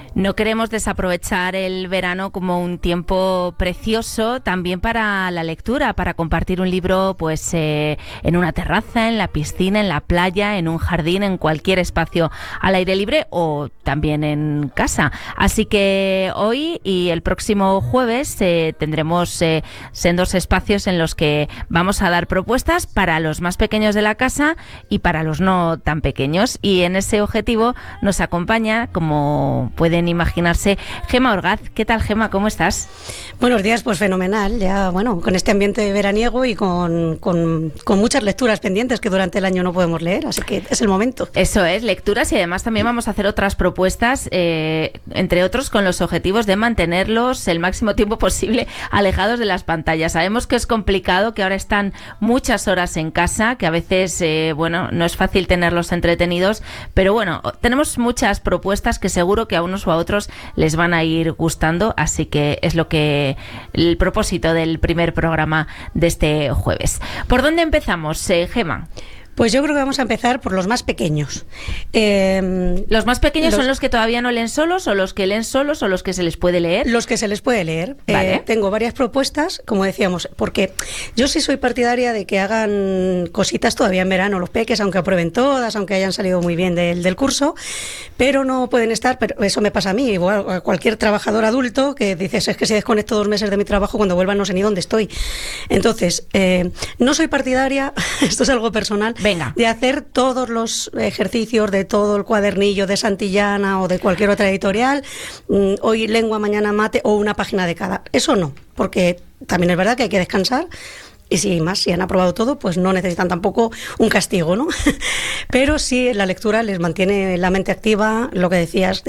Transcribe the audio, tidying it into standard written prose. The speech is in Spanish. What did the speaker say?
No queremos desaprovechar el verano como un tiempo precioso también para la lectura, para compartir un libro pues en una terraza, en la piscina, en la playa, en un jardín, en cualquier espacio al aire libre o también en casa. Así que hoy y el próximo jueves tendremos sendos espacios en los que vamos a dar propuestas para los más pequeños de la casa y para los no tan pequeños. Y en ese objetivo nos acompaña, como pueden imaginarse, Gemma Orgaz. ¿Qué tal, Gemma? ¿Cómo estás? Buenos días, pues fenomenal. Ya, bueno, con este ambiente veraniego y con muchas lecturas pendientes que durante el año no podemos leer, así que es el momento. Eso es, lecturas, y además también vamos a hacer otras propuestas, entre otros con los objetivos de mantenerlos el máximo tiempo posible alejados de las pantallas. Sabemos que es complicado, que ahora están muchas horas en casa, que a veces, no es fácil tenerlos entretenidos, pero bueno, tenemos muchas propuestas que seguro que a unos o a otros les van a ir gustando, así que es el propósito del primer programa de este jueves. ¿Por dónde empezamos, Gemma? Pues yo creo que vamos a empezar por los más pequeños. ¿Los más pequeños son los que todavía no leen solos, o los que leen solos, o los que se les puede leer? Los que se les puede leer. Vale. Tengo varias propuestas, como decíamos, porque yo sí soy partidaria de que hagan cositas todavía en verano los peques, aunque aprueben todas, aunque hayan salido muy bien del curso, pero no pueden estar, pero eso me pasa a mí, igual a cualquier trabajador adulto que dices, es que si desconecto 2 meses de mi trabajo, cuando vuelvan no sé ni dónde estoy. Entonces, no soy partidaria, esto es algo personal, de hacer todos los ejercicios de todo el cuadernillo de Santillana o de cualquier otra editorial, hoy lengua, mañana mate, o una página de cada. Eso no, porque también es verdad que hay que descansar. Y si han aprobado todo, pues no necesitan tampoco un castigo, ¿no? Pero sí, la lectura les mantiene la mente activa, lo que decías,